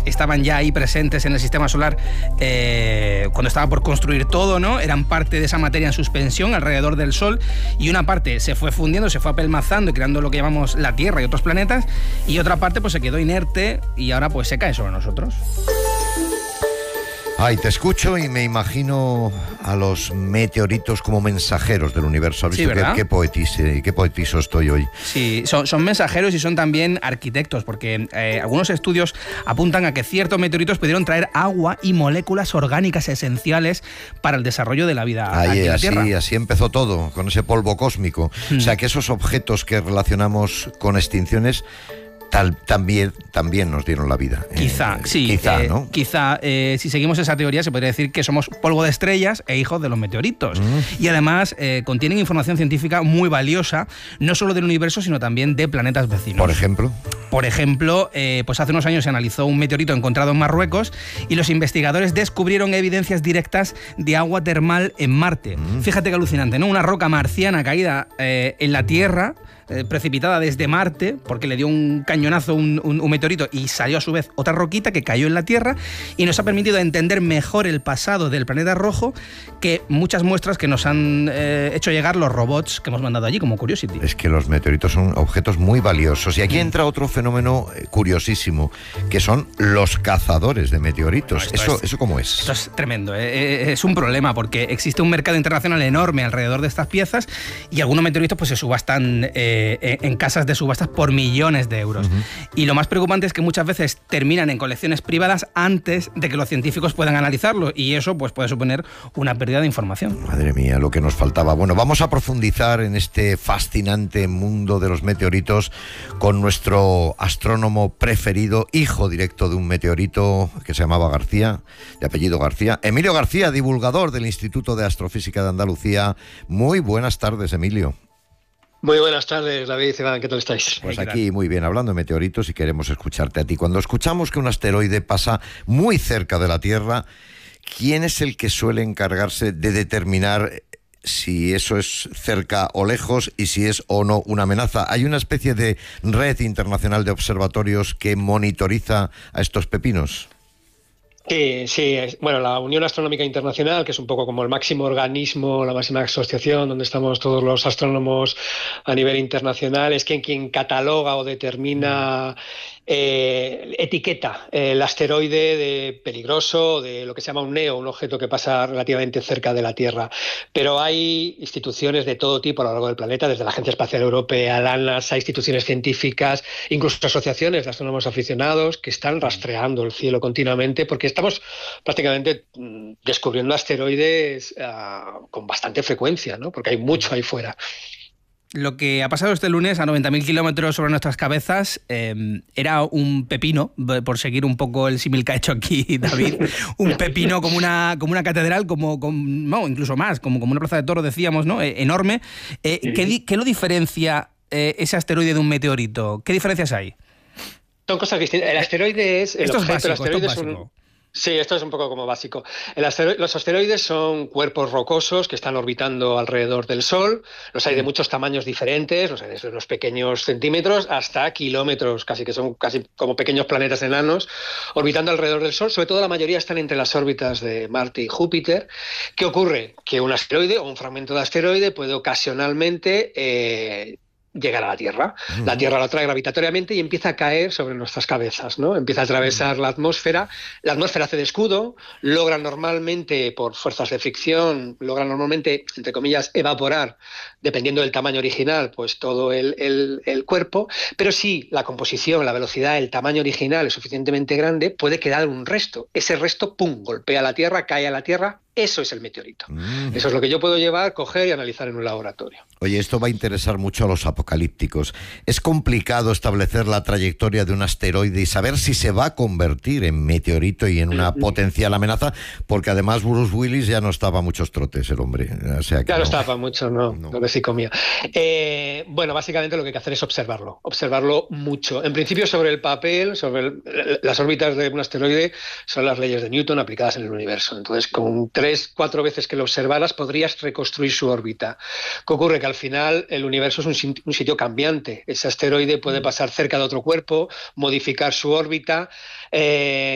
estaban ya ahí presentes en el sistema solar cuando estaba por construir todo, ¿no? Eran parte de esa materia en suspensión alrededor del Sol, y una parte se fue fundiendo, se fue apelmazando y creando lo que llamamos la Tierra y otros planetas, y otra parte pues se quedó inerte y ahora pues se cae sobre nosotros. Ay, te escucho y me imagino a los meteoritos como mensajeros del universo. ¿Has visto qué poetizo estoy hoy? Sí, son mensajeros y son también arquitectos, porque algunos estudios apuntan a que ciertos meteoritos pudieron traer agua y moléculas orgánicas esenciales para el desarrollo de la vida aquí en la Tierra. Así empezó todo, con ese polvo cósmico. O sea, que esos objetos que relacionamos con extinciones también nos dieron la vida. Quizá, ¿no? Quizá, si seguimos esa teoría, se podría decir que somos polvo de estrellas e hijos de los meteoritos. Y además contienen información científica muy valiosa, no solo del universo, sino también de planetas vecinos. Por ejemplo, pues hace unos años se analizó un meteorito encontrado en Marruecos y los investigadores descubrieron evidencias directas de agua termal en Marte. Fíjate qué alucinante, ¿no? Una roca marciana caída en la Tierra, precipitada desde Marte, porque le dio un cañonazo un meteorito y salió a su vez otra roquita que cayó en la Tierra, y nos ha permitido entender mejor el pasado del planeta rojo que muchas muestras que nos han hecho llegar los robots que hemos mandado allí, como Curiosity. Es que los meteoritos son objetos muy valiosos, y aquí entra otro fenómeno curiosísimo, que son los cazadores de meteoritos. ¿Eso cómo es? Esto es tremendo, es un problema, porque existe un mercado internacional enorme alrededor de estas piezas, y algunos meteoritos pues se subastan en casas de subastas por millones de euros. Y lo más preocupante es que muchas veces terminan en colecciones privadas antes de que los científicos puedan analizarlo, y eso pues puede suponer una pérdida de información. Madre mía, lo que nos faltaba. Bueno, vamos a profundizar en este fascinante mundo de los meteoritos con nuestro astrónomo preferido, hijo directo de un meteorito que se llamaba García, de apellido García, Emilio García, divulgador del Instituto de Astrofísica de Andalucía. Muy buenas tardes, Emilio. Muy buenas tardes, David y Iván, ¿qué tal estáis? Pues aquí muy bien, hablando de meteoritos, y queremos escucharte a ti. Cuando escuchamos que un asteroide pasa muy cerca de la Tierra, ¿quién es el que suele encargarse de determinar si eso es cerca o lejos y si es o no una amenaza? ¿Hay una especie de red internacional de observatorios que monitoriza a estos pepinos? Sí. Bueno, la Unión Astronómica Internacional, que es un poco como el máximo organismo, la máxima asociación donde estamos todos los astrónomos a nivel internacional, es quien cataloga o determina, etiqueta el asteroide de peligroso, de lo que se llama un NEO, un objeto que pasa relativamente cerca de la Tierra. Pero hay instituciones de todo tipo a lo largo del planeta, desde la Agencia Espacial Europea, la NASA, instituciones científicas, incluso asociaciones de astrónomos aficionados que están rastreando el cielo continuamente, porque estamos prácticamente descubriendo asteroides con bastante frecuencia, ¿no? Porque hay mucho ahí fuera. Lo que ha pasado este lunes a 90.000 kilómetros sobre nuestras cabezas era un pepino, por seguir un poco el símil que ha hecho aquí David, un pepino como una catedral, no, incluso más, como una plaza de toros, decíamos, ¿no? Enorme. ¿Qué lo diferencia ese asteroide de un meteorito? ¿Qué diferencias hay? Son cosas distintas. El asteroide es... Esto es básico. Sí, esto es un poco como básico. Los asteroides son cuerpos rocosos que están orbitando alrededor del Sol. Los hay de muchos tamaños diferentes, los hay desde unos pequeños centímetros hasta kilómetros, que son casi como pequeños planetas enanos, orbitando alrededor del Sol. Sobre todo la mayoría están entre las órbitas de Marte y Júpiter. ¿Qué ocurre? Que un asteroide o un fragmento de asteroide puede ocasionalmente llegar a la Tierra. La Tierra lo atrae gravitatoriamente y empieza a caer sobre nuestras cabezas, ¿no? Empieza a atravesar la atmósfera hace de escudo, logra normalmente, por fuerzas de fricción, entre comillas, evaporar, dependiendo del tamaño original, pues todo el cuerpo, pero si la composición, la velocidad, el tamaño original es suficientemente grande, puede quedar un resto. Ese resto, ¡pum!, golpea la Tierra, cae a la Tierra. Eso es el meteorito. Eso es lo que yo puedo llevar, coger y analizar en un laboratorio. Oye, esto va a interesar mucho a los apocalípticos. ¿Es complicado establecer la trayectoria de un asteroide y saber si se va a convertir en meteorito y en una potencial amenaza? Porque además Bruce Willis ya no estaba a muchos trotes, el hombre. O sea que ya no estaba mucho, no que sí comía. Bueno, básicamente lo que hay que hacer es observarlo mucho. En principio, sobre el papel, las órbitas de un asteroide son las leyes de Newton aplicadas en el universo. Entonces, con 3-4 veces que lo observaras, podrías reconstruir su órbita. ¿Qué ocurre? Que al final el universo es un sitio cambiante. Ese asteroide puede pasar cerca de otro cuerpo, modificar su órbita.